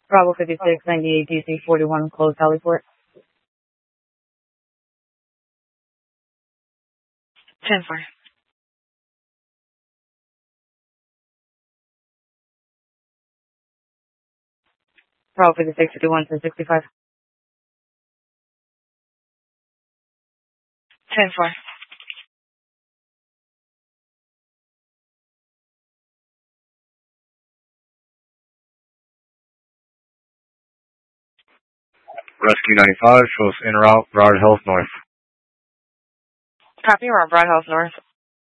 Bravo 5698 DC 41 closed heliport. 10-4. Bravo 5651 1065. 10-4. Rescue 95 shows en route Broad Health North. Copy, we're on Broad Health North.